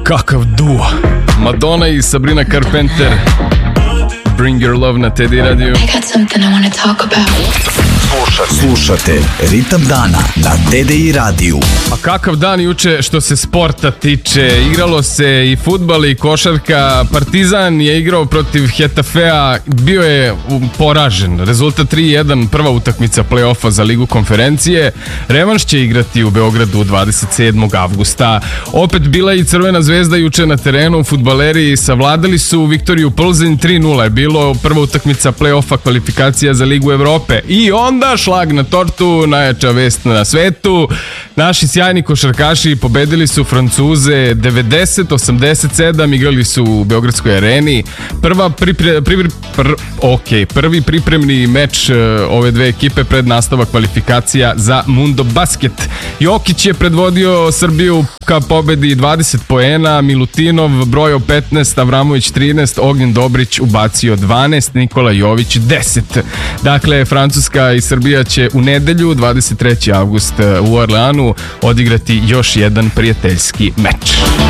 Kakav duo. Madonna i Sabrina Carpenter. Bring Your Love na TDI Radio. Slušate Ritam dana na TDI Radio. A kakav dan juče što se sporta tiče. Igralo se i fudbal i košarka. Partizan je igrao protiv Hetafea. Bio je poražen. Rezultat 3-1, prva utakmica play-offa za Ligu konferencije. Revanš će igrati u Beogradu 27. avgusta. Opet bila i Crvena zvezda juče na terenu. Fudbaleri savladali su Viktoriju Plzeň 3-0. Je bilo prva utakmica play-offa kvalifikacija za Ligu Evrope. I onda šlag na tortu, najjača vest na svetu. Naši sjajni košarkaši pobedili su Francuze 90-87, igrali su u Beogradskoj areni. Prvi pripremni meč ove dve ekipe pred nastavak kvalifikacija za Mundo Basket. Jokić je predvodio Srbiju ka pobedi 20 poena, Milutinov brojao 15, Avramović 13, Ognjen Dobrić ubacio 12, Nikola Jović 10. Dakle, Francuska i Srbija će u nedelju 23. avgust u Orleanu odigrati još jedan prijateljski meč.